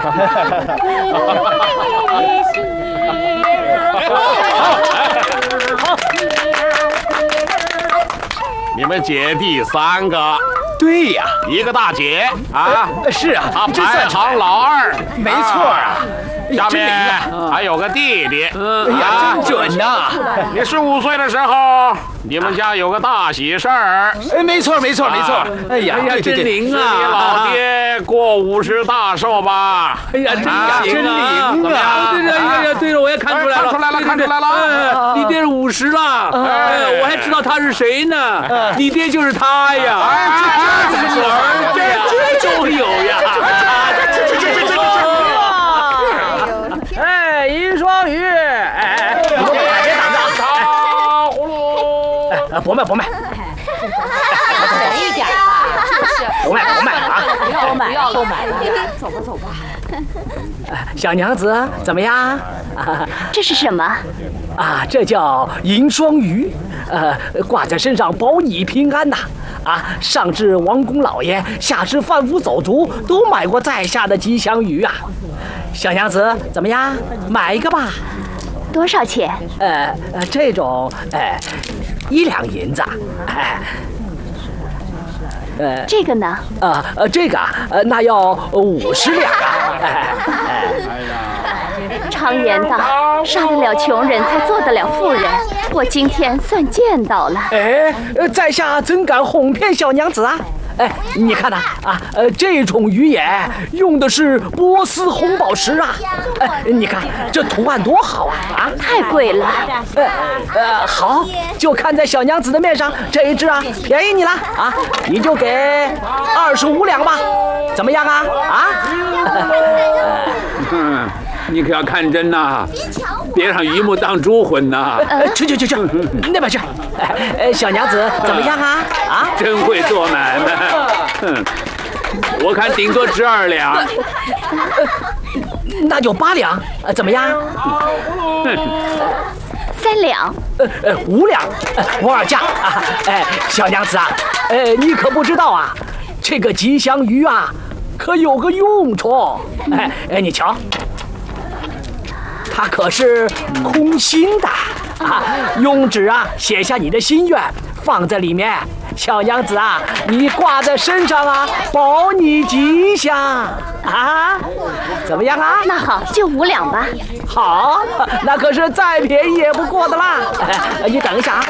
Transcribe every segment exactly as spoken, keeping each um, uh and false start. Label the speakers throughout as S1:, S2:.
S1: 你们姐弟三个，
S2: 对呀，
S1: 一个大姐啊，
S2: 是啊，
S1: 他排行老二，
S2: 没错啊。
S1: 下面还有个弟弟，
S2: 哎呀，真准呐！
S1: 你十五岁的时候，你们家有个大喜事儿。
S2: 哎，没错，没错，没错。哎呀，
S3: 哎呀，真灵啊！
S1: 你老爹过五十大寿吧？
S3: 哎呀，真
S2: 真灵啊！
S3: 对呀呀，对了，我也看出来了，
S1: 看出来了，看出来了。
S3: 你爹是五十了，哎，我还知道他是谁呢。你爹就是他呀！
S1: 哎，这这
S3: 我儿子呀，这都有呀！
S4: 哎，银双鱼，哎，别挡着，
S1: 糖葫芦，
S4: 哎，不卖不卖，
S5: 便宜点吧，就是
S4: 不卖不卖啊！
S5: 不要买，不要都买了，走吧走吧。
S4: 小娘子怎么样？
S6: 这是什么？
S4: 啊，这叫银双鱼，呃，挂在身上保你平安呐。啊，上至王公老爷，下至贩夫走卒，都买过在下的吉祥鱼啊。小娘子怎么样？买一个吧。
S6: 多少钱？
S4: 呃呃，这种呃，一两银子。哎、呃，呃，
S6: 这个呢？
S4: 呃呃，这个呃，那要五十两啊。哎哎，
S6: 常言道，杀得了穷人才做得了富人。我今天算见到了。
S4: 哎，在下怎敢哄骗小娘子啊？哎，你看呐，啊，呃，这种鱼眼用的是波斯红宝石啊，哎，你看这图案多好啊！啊，
S6: 太贵了。
S4: 呃呃，好，就看在小娘子的面上，这一只啊，便宜你了啊，你就给二十五两吧，怎么样啊？啊？
S3: 嗯，你可要看真呐，别让榆木当猪混呐！
S4: 呃，去去去去，那边去。哎，小娘子怎么样啊？啊？
S3: 真会做买卖。哼，我看顶多值二两。
S4: 那就八两，呃，怎么样？
S6: 三两。
S4: 呃呃，五两，呃，不二价啊！哎，小娘子啊，呃，你可不知道啊，这个吉祥鱼啊，可有个用处。哎哎，你瞧，它可是空心的啊，用纸啊写下你的心愿，放在里面。小娘子啊，你挂在身上啊，保你吉祥啊！怎么样啊？
S6: 那好，就五两吧。
S4: 好，那可是再便宜也不过的啦。哎，你等一下啊。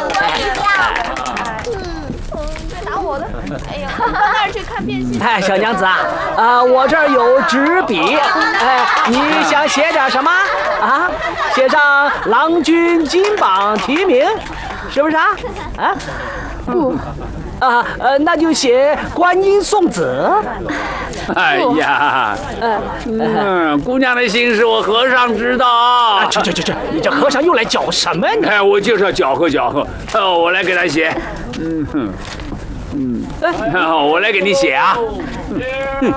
S5: 打我了！哎呀，到那儿去看变戏。
S4: 哎，小娘子啊，啊，我这儿有纸笔，哎，你想写点什么啊？写上郎君金榜题名，是不是啊？啊？
S6: 不。
S4: 啊，呃，那就写观音送子。
S3: 哎呀，嗯，姑娘的心事我和尚知道。
S4: 啊，去去去去，你这和尚又来搅什么呢？
S3: 哎，我就是要搅和搅和。哦，我来给他写。嗯哼，嗯，好，我来给你写啊。嗯。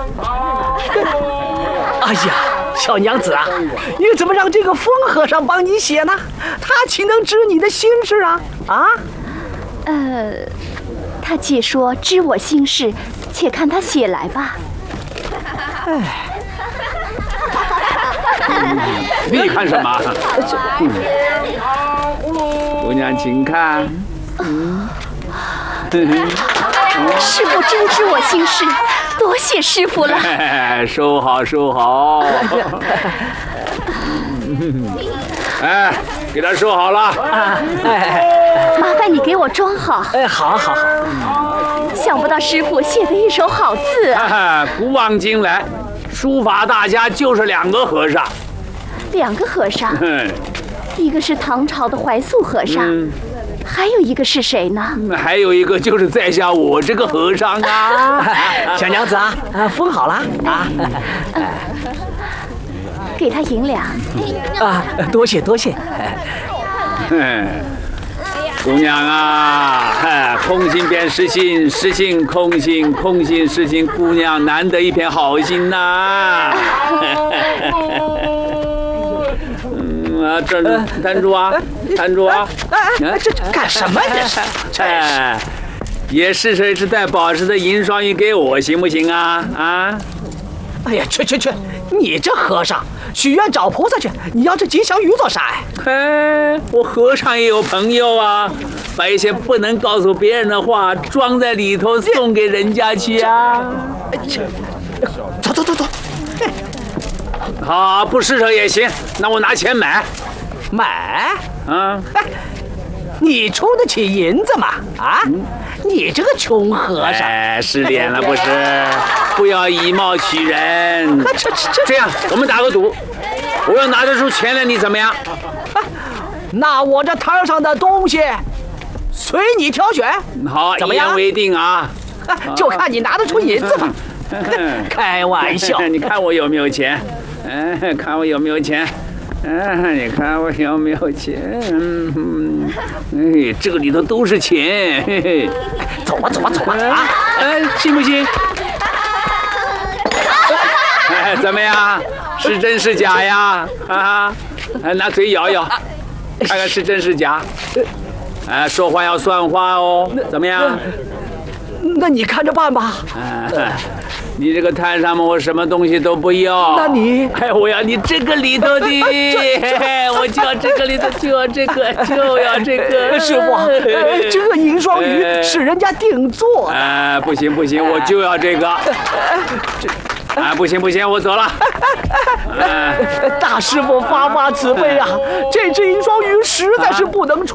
S4: 哎呀，小娘子啊，你怎么让这个疯和尚帮你写呢？他岂能知你的心事啊？啊？
S6: 呃。他既说知我心事，且看他写来吧。
S4: 哎，
S3: 你看什么？嗯、姑娘，请看。嗯，
S6: 师父真知我心事，多谢师父了。
S3: 收好，收好。哎，给他收好了。啊，
S6: 哎，麻烦你给我装好。
S4: 哎，好，好，好。
S6: 想不到师父写的一手好字
S3: 啊！古往今来，书法大家就是两个和尚。
S6: 两个和尚？
S3: 嗯，
S6: 一个是唐朝的怀素和尚，嗯、还有一个是谁呢？
S3: 还有一个就是在下我这个和尚啊。
S4: 小娘子啊，封好了啊。
S6: 给他银两。
S4: 啊，多谢多谢。
S3: 嗯，姑娘啊，哎，空心变实心，实心空心，空心实心，姑娘难得一片好心呐、啊。嗯啊，这摊住啊，摊住啊！
S4: 哎，这干什么这是？
S3: 哎，也试试是带宝石的银双鱼给我行不行啊？啊！
S4: 哎呀，去去去！ 你这和尚许愿找菩萨去，你要这吉祥鱼做啥呀？
S3: 嘿，我和尚也有朋友啊，把一些不能告诉别人的话装在里头送给人家去啊。
S4: 走走走走，
S3: 好，不施舍也行，那我拿钱买。
S4: 买？
S3: 啊，
S4: 哎，你出得起银子吗？啊，你这个穷和尚！
S3: 哎，失恋了不是？不要以貌取人。
S4: 这这这
S3: 这样，我们打个赌，我要拿得出钱来，你怎么样？
S4: 那我这摊上的东西随你挑选。
S3: 好，
S4: 怎么样
S3: 一言为定啊！
S4: 就看你拿得出银子吗？开玩笑，
S3: 你看我有没有钱？哎，看我有没有钱？哎，你看我有没有钱？嗯，哎，这个里头都是钱。嘿嘿，
S4: 走吧走吧走吧啊！
S3: 哎，信不信？哎，怎么样？是真是假呀？啊，拿嘴咬咬，看看是真是假。哎，说话要算话哦。怎么样？
S4: 那你看着办吧。
S3: 哎，你这个摊上面我什么东西都不要。
S4: 那你，
S3: 哎，我要你这个里头的，我就要这个里头，就要这个，就要这个。
S4: 师傅，呃这个银双鱼是人家定做的。
S3: 哎，不行不行，我就要这个。啊，不行不行，我走了。
S4: 大师傅发发慈悲啊！这只银双鱼实在是不能出